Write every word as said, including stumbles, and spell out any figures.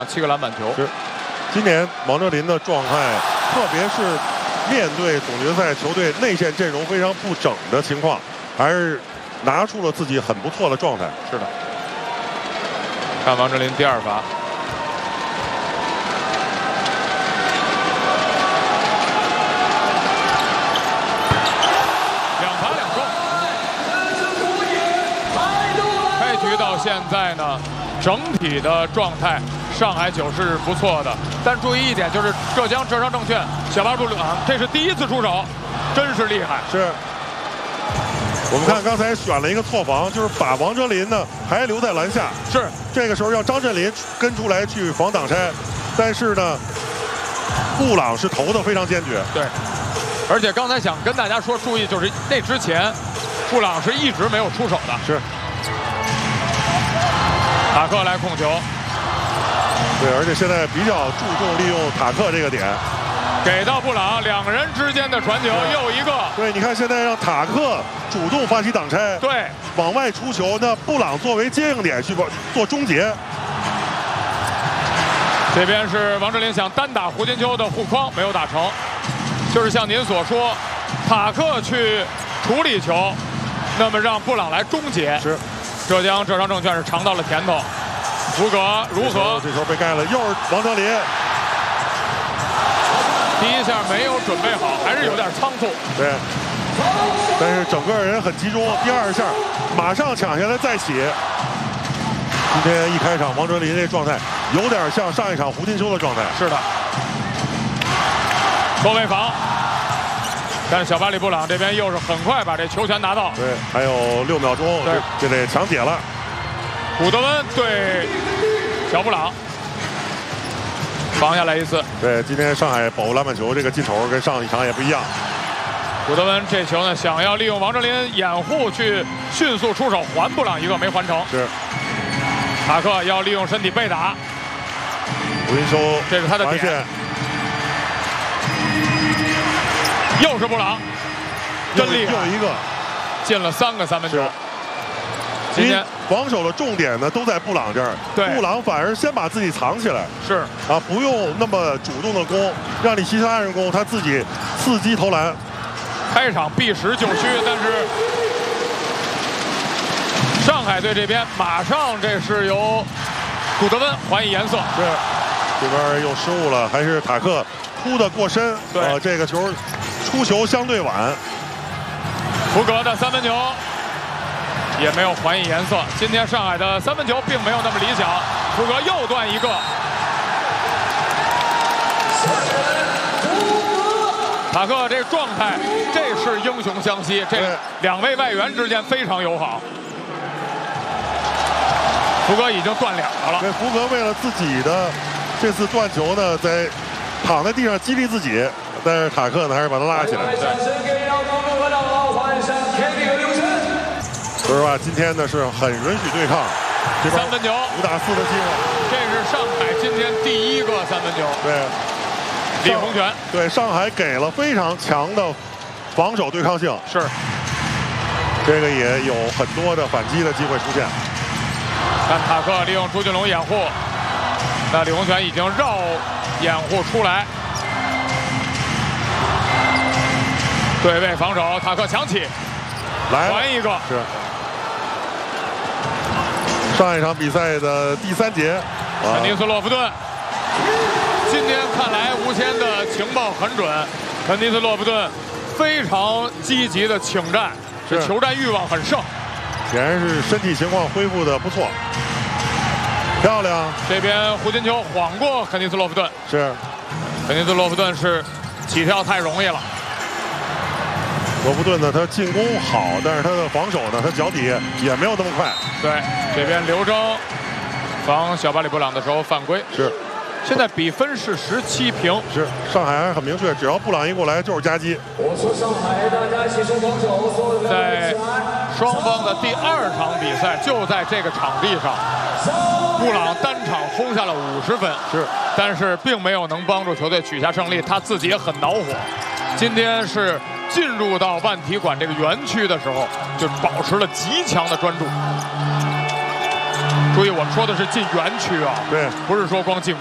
七个篮板球。 是，今年王哲林的状态，特别是面对总决赛球队内线阵容非常不整的情况，还是拿出了自己很不错的状态。 是的，看王哲林第二罚。 到现在呢，整体的状态，上海九是不错的。但注意一点，就是浙江浙商证券小巴助啊，这是第一次出手，真是厉害。 是。我们看刚才选了一个错防，就是把王哲林呢还留在篮下。 是。 这个时候让张镇麟跟出来去防挡拆，但是呢，布朗是投的非常坚决。 对。而且刚才想跟大家说，注意就是那之前，布朗是一直没有出手的。 是。 塔克来控球， 对，而且现在比较注重利用塔克这个点， 给到布朗，两人之间的传球又一个。 对，你看现在让塔克主动发起挡拆， 对， 往外出球，那布朗作为接应点去做终结。 这边是王哲林想单打胡金秋的护框，没有打成，就是像您所说，塔克去处理球，那么让布朗来终结。 是。 浙江浙商证券是尝到了甜头，福格如何？ 这球被盖了，又是王哲林。 第一下没有准备好，还是有点仓促。 对，但是整个人很集中。第二下马上抢下来再起。今天一开场，王哲林这状态有点像上一场胡金秋的状态。 是的，后卫防。 但是小巴里布朗这边又是很快把这球权拿到。 对，还有六秒钟，对，这得抢解了。 古德温对小布朗防下来一次。 对，今天上海保护篮板球这个劲头跟上一场也不一样。 古德温这球呢，想要利用王哲林掩护去迅速出手还布朗一个，没还成。 是。 塔克要利用身体被打。 胡金秋， 这是他的点。 又是布朗，真厉害！ 又一个， 进了三个三分球。 今天防守的重点呢都在布朗这儿， 对， 布朗反而先把自己藏起来， 是啊，不用那么主动的攻，让你其他人攻，他自己伺机投篮。 开场避实就虚，但是上海队这边马上这是由古德温还以颜色， 是这边又失误了，还是塔克扑的过深， 对， 呃，这个球。 出球相对晚， 福格的三分球也没有还以颜色。今天上海的三分球并没有那么理想，福格又断一个。塔克这状态，这是英雄相惜，这两位外援之间非常友好。福格已经断两个了。 对，福格为了自己的这次断球呢，在躺在地上激励自己。 但是塔克呢，还是把他拉起来。说实话，今天呢是很允许对抗， 三分球五打四的机会。 这是上海今天第一个三分球。 对， 李洪权。 对，上海给了非常强的防守对抗性。 是。 这个也有很多的反击的机会出现。 看塔克利用朱俊龙掩护，那李洪权已经绕掩护出来。 对位防守，塔克抢起， 来还一个。 是上一场比赛的第三节， 肯尼斯洛夫顿。今天看来吴谦的情报很准，肯尼斯洛夫顿非常积极的请战，这求战欲望很盛。 显然是身体情况恢复的不错，漂亮。 这边胡金秋晃过肯尼斯洛夫顿， 是肯尼斯洛夫顿是起跳太容易了。 罗夫顿呢，他进攻好，但是他的防守呢，他脚底也没有那么快。 对，这边刘铮防小巴里布朗的时候犯规。 是， 现在比分是十七平。 是，上海还是很明确，只要布朗一过来就是夹击。 我说上海，大家齐声防守。 在双方的第二场比赛就在这个场地上，布朗单场轰下了五十分。 是， 但是并没有能帮助球队取下胜利，他自己也很恼火。今天是。 进入到万体馆这个园区的时候，就保持了极强的专注。 注意，我们说的是进园区啊， 对， 不是说光进。